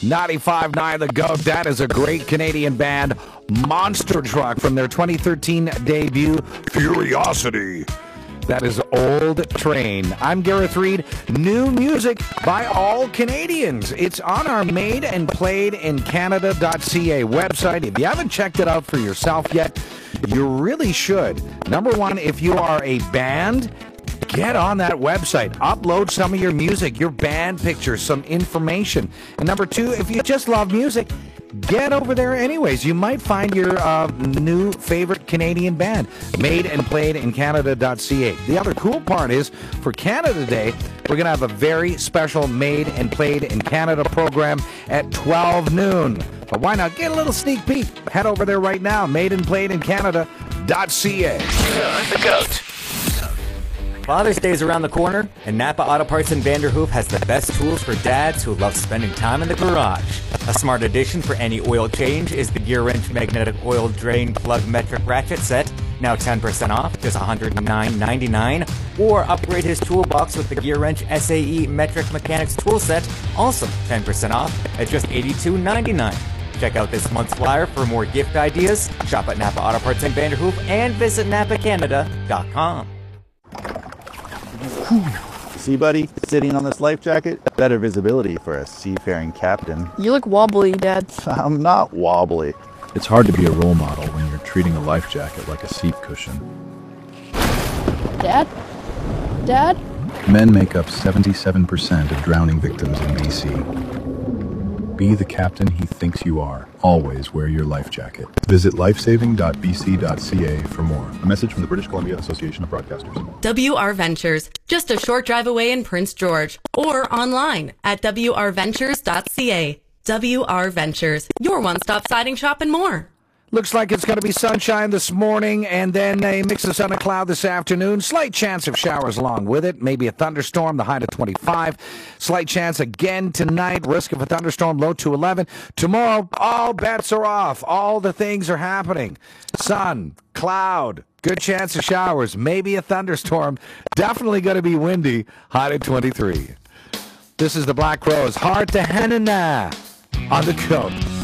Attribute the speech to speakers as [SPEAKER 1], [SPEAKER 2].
[SPEAKER 1] 95.9 The Goat. That is a great Canadian band, Monster Truck, from their 2013 debut, Curiosity. That is Old Train. I'm Gareth Reed. New music by all Canadians. It's on our Made and Played in Canada.ca website. If you haven't checked it out for yourself yet, you really should. Number one, if you are a band, get on that website. Upload some of your music, your band pictures, some information. And number two, if you just love music, get over there anyways. You might find your new favorite Canadian band, Made and Played in Canada.ca. The other cool part is, for Canada Day, we're going to have a very special Made and Played in Canada program at 12 noon. But why not get a little sneak peek? Head over there right now, Made and Played in Canada.ca.
[SPEAKER 2] The Goat.
[SPEAKER 3] Father's Day is around the corner, and Napa Auto Parts in Vanderhoof has the best tools for dads who love spending time in the garage. A smart addition for any oil change is the Gear Wrench Magnetic Oil Drain Plug Metric Ratchet Set, now 10% off, just $109.99. Or upgrade his toolbox with the Gear Wrench SAE Metric Mechanics Tool Set, also 10% off, at just $82.99. Check out this month's flyer for more gift ideas, shop at Napa Auto Parts in Vanderhoof, and visit napacanada.com.
[SPEAKER 4] See, buddy, sitting on this life jacket, better visibility for a seafaring captain.
[SPEAKER 5] You look wobbly, Dad.
[SPEAKER 4] I'm not wobbly.
[SPEAKER 6] It's hard to be a role model when you're treating a life jacket like a seat cushion.
[SPEAKER 5] Dad? Dad?
[SPEAKER 6] Men make up 77% of drowning victims in BC. Be the captain he thinks you are. Always wear your life jacket. Visit lifesaving.bc.ca for more. A message from the British Columbia Association of Broadcasters.
[SPEAKER 7] WR Ventures, just a short drive away in Prince George, or online at wrventures.ca. WR Ventures, your one-stop siding shop and more.
[SPEAKER 1] Looks like it's going to be sunshine this morning and then a mix of sun and cloud this afternoon. Slight chance of showers along with it. Maybe a thunderstorm, the high to 25. Slight chance again tonight. Risk of a thunderstorm, low to 11. Tomorrow, all bets are off. All the things are happening. Sun, cloud, good chance of showers. Maybe a thunderstorm. Definitely going to be windy, high to 23. This is the Black Crowes. Hard to Hanana on the Goat.